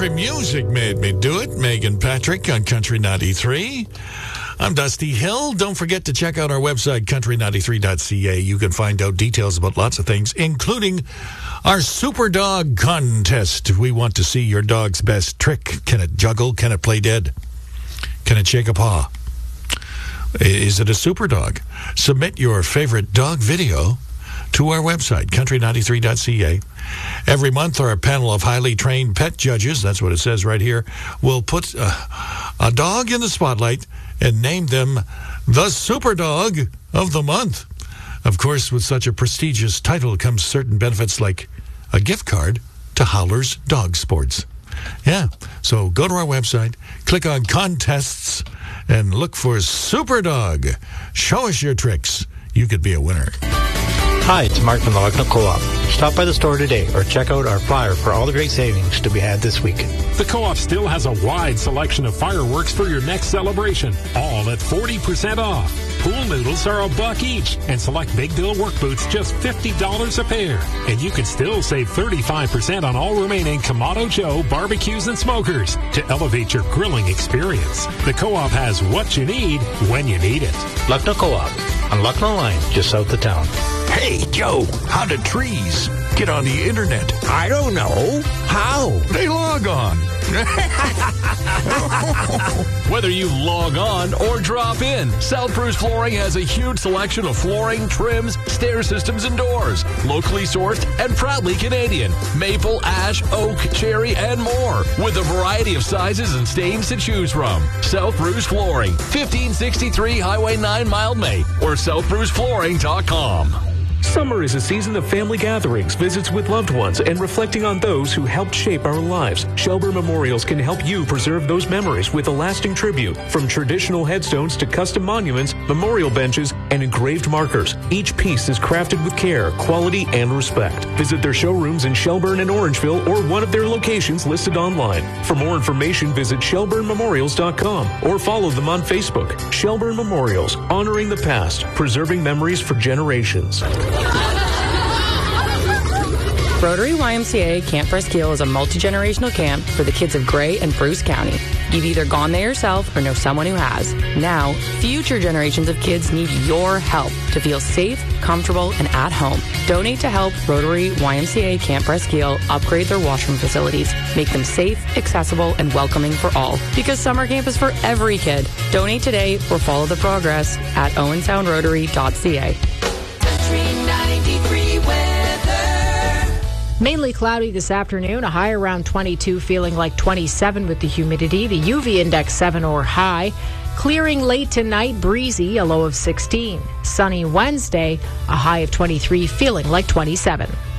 country music made me do it. Megan Patrick on Country 93. I'm Dusty Hill. Don't forget to check out our website, country93.ca. You can find out details about lots of things, including our Super Dog Contest. We want to see your dog's best trick. Can it juggle? Can it play dead? Can it shake a paw? Is it a super dog? Submit your favorite dog video to our website, country93.ca. Every month, our panel of highly trained pet judges, that's what it says right here, will put a dog in the spotlight and name them the Super Dog of the Month. Of course, with such a prestigious title comes certain benefits like a gift card to Howler's Dog Sports. Yeah, so go to our website, click on Contests, and look for Super Dog. Show us your tricks. You could be a winner. Hi, it's Mark from the Lucknow Co-op. Stop by the store today or check out our flyer for all the great savings to be had this week. The Co-op still has a wide selection of fireworks for your next celebration, all at 40% off. Pool noodles are $1 each, and select Big Bill work boots just $50 a pair. And you can still save 35% on all remaining Kamado Joe barbecues and smokers to elevate your grilling experience. The Co-op has what you need when you need it. Lucknow Co-op on Lucknow Line, just south of town. Hey, Joe, how do trees get on the internet? I don't know. How? They log on. Whether you log on or drop in, South Bruce Flooring has a huge selection of flooring, trims, stair systems, and doors. Locally sourced and proudly Canadian. Maple, ash, oak, cherry, and more. With a variety of sizes and stains to choose from. South Bruce Flooring, 1563 Highway 9 Mildmay, or southbruceflooring.com. Summer is a season of family gatherings, visits with loved ones, and reflecting on those who helped shape our lives. Shelburne Memorials can help you preserve those memories with a lasting tribute. From traditional headstones to custom monuments, memorial benches, and engraved markers. Each piece is crafted with care, quality, and respect. Visit their showrooms in Shelburne and Orangeville or one of their locations listed online. For more information, visit shelburnememorials.com or follow them on Facebook. Shelburne Memorials, honoring the past, preserving memories for generations. Rotary YMCA Camp Presqu'île is a multi-generational camp for the kids of Gray and Bruce County. You've either gone there yourself or know someone who has. Now, future generations of kids need your help to feel safe, comfortable, and at home. Donate to help Rotary YMCA Camp Presqu'île upgrade their washroom facilities, make them safe, accessible, and welcoming for all. Because summer camp is for every kid. Donate today or follow the progress at owensoundrotary.ca. Mainly cloudy this afternoon, a high around 22, feeling like 27 with the humidity. The UV index 7 or high. Clearing late tonight, breezy, a low of 16. Sunny Wednesday, a high of 23, feeling like 27.